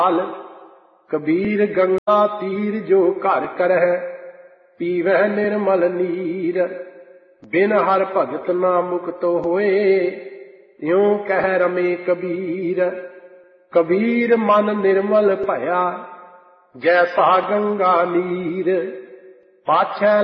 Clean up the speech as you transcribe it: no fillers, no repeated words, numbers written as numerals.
कबीर गंगा तीर जो घर करह, पीवह निर्मल नीर। बिन हर भगत ना मुक्त होए, त्यों कह रमे कबीर। कबीर मन निर्मल भया, जैसा गंगा नीर। पाछै